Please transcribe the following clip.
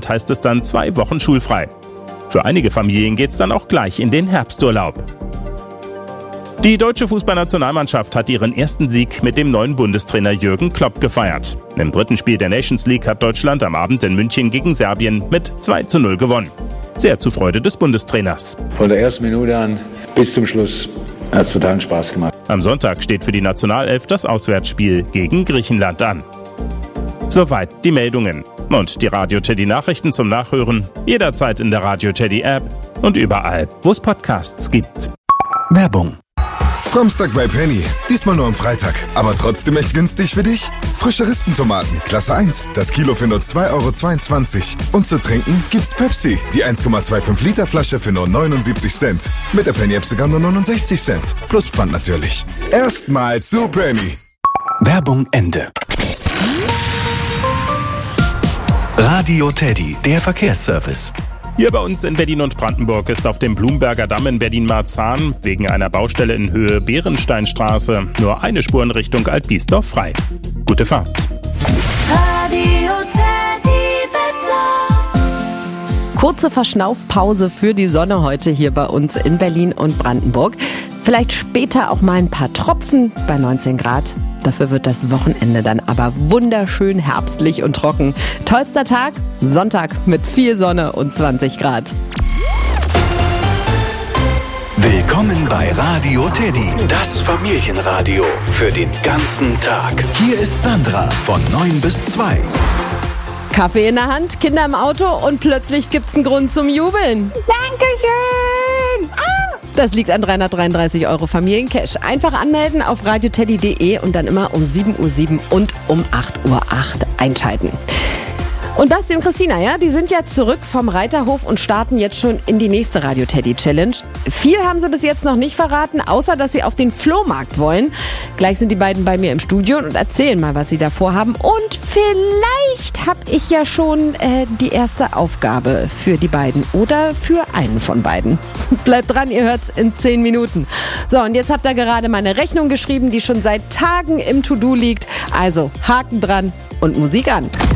Abend heißt es dann 2 Wochen schulfrei. Für einige Familien geht's dann auch gleich in den Herbsturlaub. Die deutsche Fußballnationalmannschaft hat ihren ersten Sieg mit dem neuen Bundestrainer Jürgen Klopp gefeiert. Im 3. Spiel der Nations League hat Deutschland am Abend in München gegen Serbien mit 2:0 gewonnen. Sehr zur Freude des Bundestrainers. Von der ersten Minute an bis zum Schluss hat es totalen Spaß gemacht. Am Sonntag steht für die Nationalelf das Auswärtsspiel gegen Griechenland an. Soweit die Meldungen. Und die Radio Teddy Nachrichten zum Nachhören jederzeit in der Radio Teddy App und überall, wo es Podcasts gibt. Werbung. Samstag bei Penny. Diesmal nur am Freitag. Aber trotzdem echt günstig für dich? Frische Rispentomaten, Klasse 1. Das Kilo für nur 2,22 €. Und zu trinken gibt's Pepsi. Die 1,25 Liter Flasche für nur 79 Cent. Mit der Penny-App sogar nur 69 Cent. Plus Pfand natürlich. Erstmal zu Penny. Werbung Ende. Radio Teddy, der Verkehrsservice. Hier bei uns in Berlin und Brandenburg ist auf dem Blumberger Damm in Berlin-Marzahn wegen einer Baustelle in Höhe Bärensteinstraße nur eine Spur in Richtung Altbiesdorf frei. Gute Fahrt. Radio Teddy Wetter. Kurze Verschnaufpause für die Sonne heute hier bei uns in Berlin und Brandenburg. Vielleicht später auch mal ein paar Tropfen bei 19 Grad. Dafür wird das Wochenende dann aber wunderschön herbstlich und trocken. Tollster Tag, Sonntag mit viel Sonne und 20 Grad. Willkommen bei Radio Teddy, das Familienradio für den ganzen Tag. Hier ist Sandra von 9 bis 2. Kaffee in der Hand, Kinder im Auto und plötzlich gibt's einen Grund zum Jubeln. Dankeschön! Das liegt an 333 € Familiencash. Einfach anmelden auf radioteddy.de und dann immer um 7:07 Uhr und um 8:08 Uhr einschalten. Und Basti und Christina, ja, die sind ja zurück vom Reiterhof und starten jetzt schon in die nächste Radio Teddy Challenge. Viel haben sie bis jetzt noch nicht verraten, außer dass sie auf den Flohmarkt wollen. Gleich sind die beiden bei mir im Studio und erzählen mal, was sie da vorhaben. Und vielleicht habe ich ja schon die erste Aufgabe für die beiden oder für einen von beiden. Bleibt dran, ihr hört's in 10 Minuten. So, und jetzt habt ihr gerade meine Rechnung geschrieben, die schon seit Tagen im To-Do liegt. Also Haken dran und Musik an.